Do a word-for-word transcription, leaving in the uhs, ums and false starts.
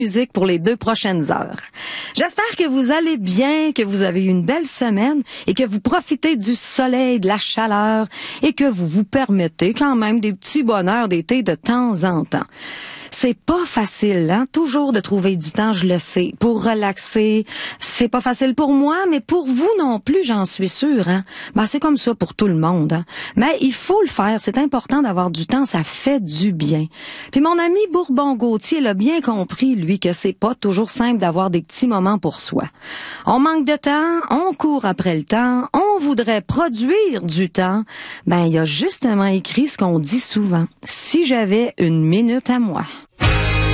musique pour les deux prochaines heures. J'espère que vous allez bien, que vous avez eu une belle semaine et que vous profitez du soleil, de la chaleur et que vous vous permettez quand même des petits bonheurs d'été de temps en temps. C'est pas facile, hein, toujours de trouver du temps, je le sais, pour relaxer. C'est pas facile pour moi, mais pour vous non plus, j'en suis sûre, hein. Ben, c'est comme ça pour tout le monde, hein. Mais il faut le faire, c'est important d'avoir du temps, ça fait du bien. Puis mon ami Bourbon-Gauthier l'a bien compris, lui, que c'est pas toujours simple d'avoir des petits moments pour soi. On manque de temps, on court après le temps, on voudrait produire du temps. Ben, il a justement écrit ce qu'on dit souvent. Si j'avais une minute à moi.